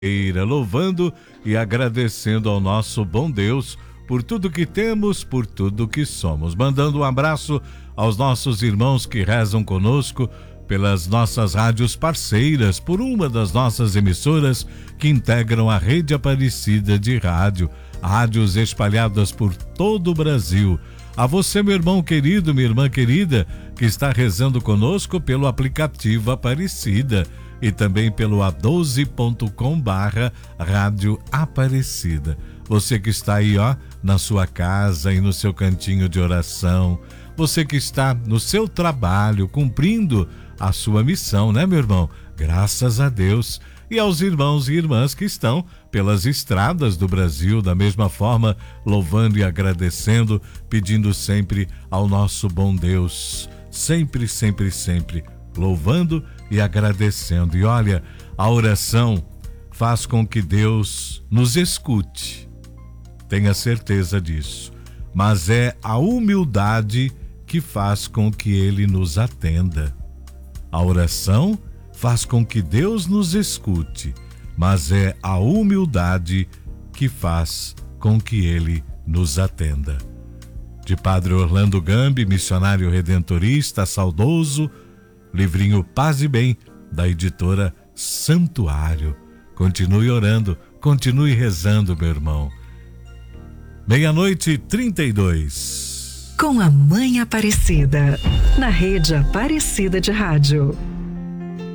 Louvando e agradecendo ao nosso bom Deus por tudo que temos, por tudo que somos. Mandando um abraço aos nossos irmãos que rezam conosco pelas nossas rádios parceiras, por uma das nossas emissoras que integram a Rede Aparecida de Rádio, rádios espalhadas por todo o Brasil. A você, meu irmão querido, minha irmã querida, que está rezando conosco pelo aplicativo Aparecida e também pelo a12.com/Rádio Aparecida. Você que está aí, na sua casa e no seu cantinho de oração. Você que está no seu trabalho, cumprindo a sua missão, né, meu irmão? Graças a Deus. E aos irmãos e irmãs que estão pelas estradas do Brasil, da mesma forma, louvando e agradecendo, pedindo sempre ao nosso bom Deus. Sempre, sempre, sempre, louvando e agradecendo. E olha, a oração faz com que Deus nos escute. Tenha certeza disso. Mas é a humildade que faz com que Ele nos atenda. A oração faz com que Deus nos escute, mas é a humildade que faz com que Ele nos atenda. De Padre Orlando Gambi, missionário redentorista, saudoso, livrinho Paz e Bem, da editora Santuário. Continue orando, continue rezando, meu irmão. 00:32. Com a Mãe Aparecida, na Rede Aparecida de Rádio.